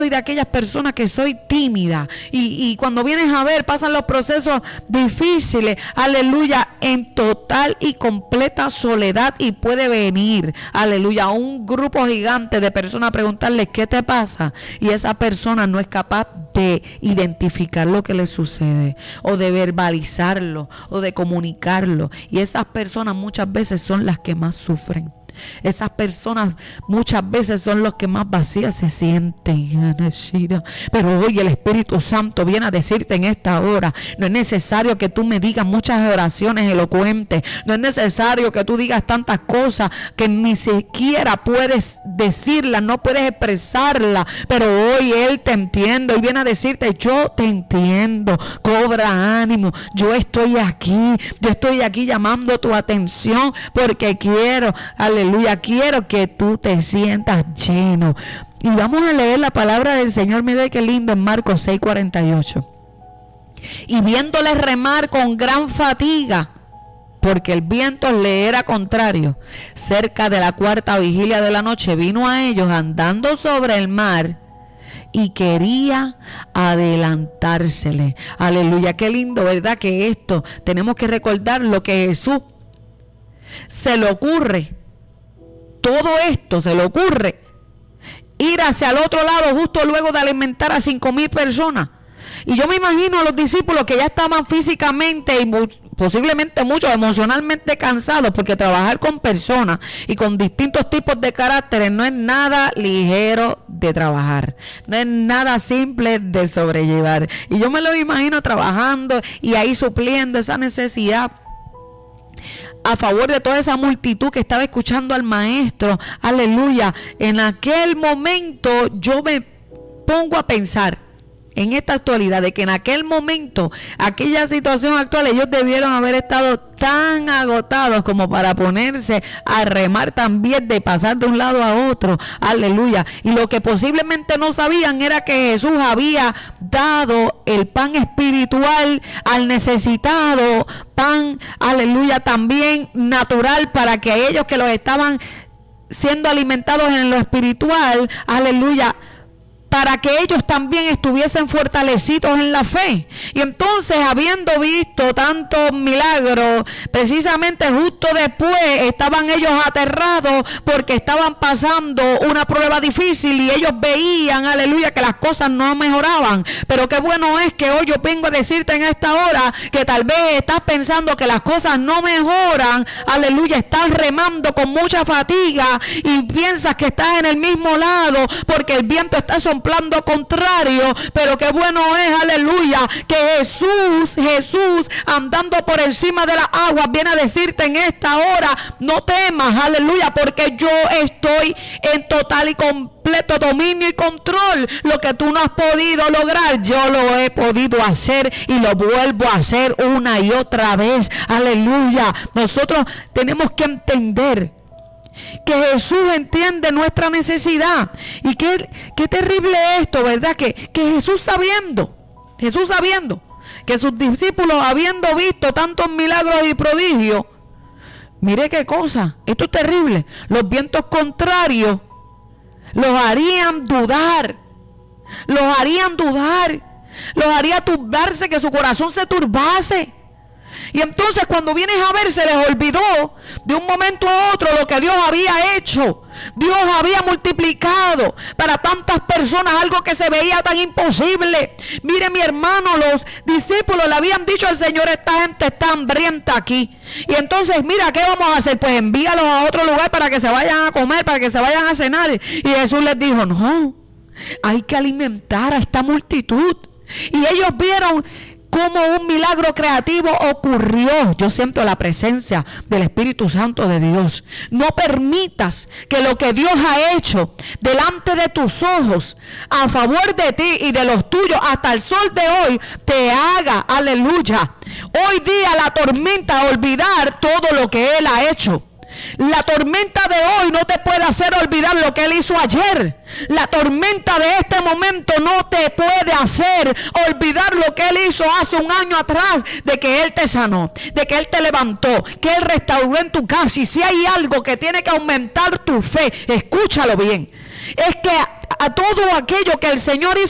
de aquellas personas que soy tímida y cuando vienes a ver pasan los procesos difíciles, aleluya, en total y completa soledad, y puede venir, aleluya, un grupo gigante de personas a preguntarles ¿qué te pasa? Y esa persona no es capaz de identificar lo que le sucede o de verbalizarlo o de comunicarlo, y esas personas muchas veces son las que más sufren. Esas personas muchas veces son los que más vacías se sienten. Pero hoy el Espíritu Santo viene a decirte en esta hora: no es necesario que tú me digas muchas oraciones elocuentes, no es necesario que tú digas tantas cosas que ni siquiera puedes decirlas, no puedes expresarlas, pero hoy Él te entiende y viene a decirte: yo te entiendo, cobra ánimo, yo estoy aquí llamando tu atención porque quiero, aleluya, quiero que tú te sientas lleno. Y vamos a leer la palabra del Señor. Mire qué lindo, en Marcos 6:48. Y viéndole remar con gran fatiga, porque el viento le era contrario, cerca de la 4ª vigilia de la noche, vino a ellos andando sobre el mar y quería adelantársele. Aleluya, qué lindo, ¿verdad? Que esto tenemos que recordar lo que Jesús se le ocurre. Todo esto se le ocurre ir hacia el otro lado justo luego de alimentar a 5,000 personas. Y yo me imagino a los discípulos que ya estaban físicamente y posiblemente muchos emocionalmente cansados, porque trabajar con personas y con distintos tipos de caracteres no es nada ligero de trabajar, no es nada simple de sobrellevar. Y yo me lo imagino trabajando y ahí supliendo esa necesidad a favor de toda esa multitud que estaba escuchando al maestro. Aleluya. En aquel momento yo me pongo a pensar en esta actualidad, de que en aquel momento, aquella situación actual, ellos debieron haber estado tan agotados como para ponerse a remar también, de pasar de un lado a otro. Aleluya. Y lo que posiblemente no sabían era que Jesús había dado el pan espiritual al necesitado, pan, aleluya, también natural, para que ellos que los estaban siendo alimentados en lo espiritual, aleluya, para que ellos también estuviesen fortalecidos en la fe. Y entonces, habiendo visto tantos milagros, precisamente justo después estaban ellos aterrados porque estaban pasando una prueba difícil y ellos veían, aleluya, que las cosas no mejoraban. Pero qué bueno es que hoy yo vengo a decirte en esta hora que tal vez estás pensando que las cosas no mejoran, aleluya, estás remando con mucha fatiga y piensas que estás en el mismo lado porque el viento está soplando contrario. Pero qué bueno es, aleluya, que Jesús andando por encima de las aguas viene a decirte en esta hora: no temas, aleluya, porque yo estoy en total y completo dominio y control. Lo que tú no has podido lograr, yo lo he podido hacer y lo vuelvo a hacer una y otra vez. Aleluya. Nosotros tenemos que entender que Jesús entiende nuestra necesidad. Y qué terrible esto, ¿verdad? Que Jesús sabiendo que sus discípulos, habiendo visto tantos milagros y prodigios, mire qué cosa, esto es terrible, los vientos contrarios los harían dudar, los haría turbarse, que su corazón se turbase. Y entonces, cuando vienes a ver, se les olvidó de un momento a otro lo que Dios había hecho. Dios había multiplicado para tantas personas algo que se veía tan imposible. Mire, mi hermano, los discípulos le habían dicho al Señor: esta gente está hambrienta aquí. Y entonces, mira, ¿qué vamos a hacer? Pues envíalos a otro lugar para que se vayan a comer, para que se vayan a cenar. Y Jesús les dijo: no, hay que alimentar a esta multitud. Y ellos vieron cómo un milagro creativo ocurrió. Yo siento la presencia del Espíritu Santo de Dios. No permitas que lo que Dios ha hecho delante de tus ojos, a favor de ti y de los tuyos hasta el sol de hoy, te haga, aleluya, hoy día la tormenta olvidar todo lo que Él ha hecho. La tormenta de hoy no te puede hacer olvidar lo que Él hizo ayer. La tormenta de este momento no te puede hacer olvidar lo que Él hizo hace un año atrás, de que Él te sanó, de que Él te levantó, que Él restauró en tu casa. Y si hay algo que tiene que aumentar tu fe, escúchalo bien, Es que a todo aquello que el Señor hizo